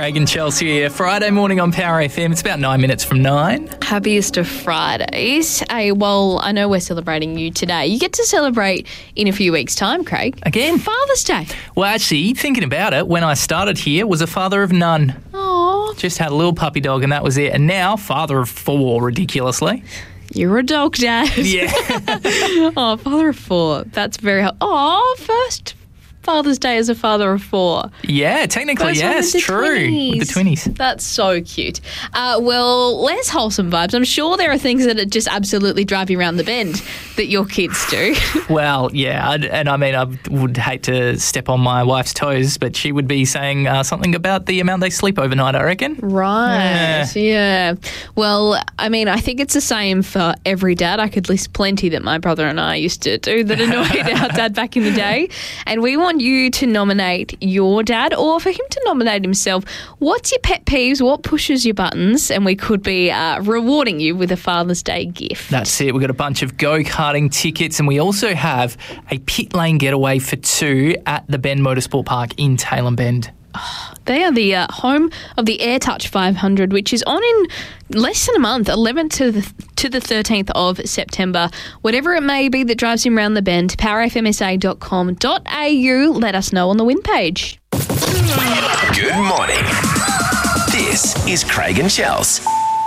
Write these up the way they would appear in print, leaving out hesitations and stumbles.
Craig and Chelsea here. Friday morning on Power FM. It's about 9 minutes from 9. Happiest of Fridays. Hey, well, I know we're celebrating you today. You get to celebrate in a few weeks' time, Craig. Again? Father's Day. Well, actually, thinking about it, when I started here, was a father of none. Oh, Just had a little puppy dog and that was it. And now, father of 4, ridiculously. you're a dog dad. Yeah. Oh, father of 4. That's very... first Father's Day as a father of 4. Yeah, technically, First one yes, with the true. twinnies. With the twinnies. That's so cute. Well, less wholesome vibes. I'm sure there are things that just absolutely drive you around the bend that your kids do. Well, yeah, I would hate to step on my wife's toes, but she would be saying something about the amount they sleep overnight, I reckon. Right, yeah. Well, I think it's the same for every dad. I could list plenty that my brother and I used to do that annoyed our dad back in the day. And we want you to nominate your dad or for him to nominate himself. What's your pet peeves? What pushes your buttons? And we could be rewarding you with a Father's Day gift. That's it. We've got a bunch of go-karting tickets and we also have a pit lane getaway for 2 at the Bend Motorsport Park in Tailem Bend. They are the home of the AirTouch 500, which is on in less than a month, 11th to the 13th of September. Whatever it may be that drives him around the bend, powerfmsa.com.au. Let us know on the win page. Good morning. This is Craig and Chels.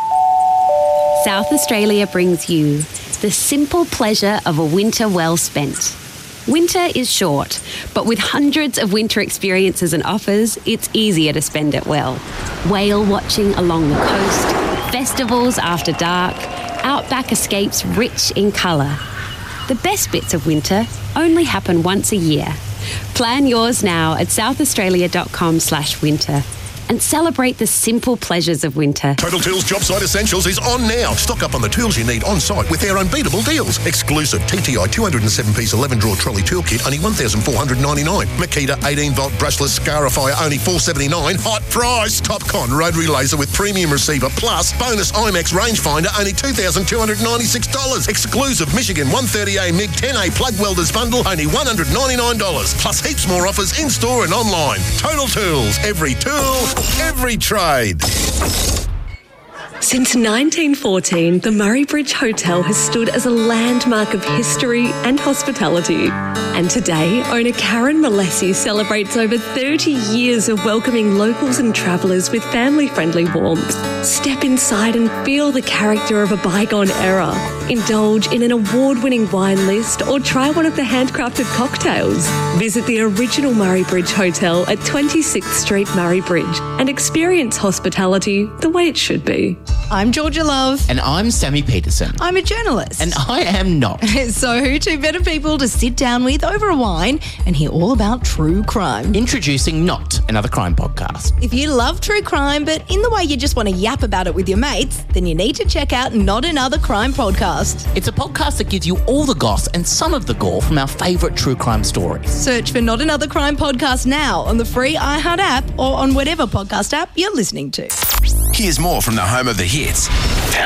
South Australia brings you the simple pleasure of a winter well spent. Winter is short, but with hundreds of winter experiences and offers, it's easier to spend it well. Whale watching along the coast, festivals after dark, outback escapes rich in colour. The best bits of winter only happen once a year. Plan yours now at southaustralia.com/winter. and celebrate the simple pleasures of winter. Total Tools Job Site Essentials is on now. Stock up on the tools you need on site with their unbeatable deals. Exclusive TTI 207-piece 11-drawer trolley toolkit, only $1,499. Makita 18-volt brushless scarifier, only $479. Hot price. Topcon rotary laser with premium receiver plus bonus IMAX rangefinder, only $2,296. Exclusive Michigan 130A MiG 10A plug welders bundle, only $199. Plus heaps more offers in-store and online. Total Tools. Every tool, every trade. Since 1914, the Murray Bridge Hotel has stood as a landmark of history and hospitality. And today, owner Karen Malessi celebrates over 30 years of welcoming locals and travellers with family-friendly warmth. Step inside and feel the character of a bygone era. Indulge in an award-winning wine list or try one of the handcrafted cocktails. Visit the original Murray Bridge Hotel at 26th Street, Murray Bridge, and experience hospitality the way it should be. I'm Georgia Love. And I'm Sammy Peterson. I'm a journalist. And I am not. So who two better people to sit down with over a wine and hear all about true crime? Introducing Not Another Crime Podcast. If you love true crime, but in the way you just want to yap about it with your mates, then you need to check out Not Another Crime Podcast. It's a podcast that gives you all the goss and some of the gore from our favourite true crime stories. Search for Not Another Crime Podcast now on the free iHeart app or on whatever podcast app you're listening to. Here's more from the home of the hits.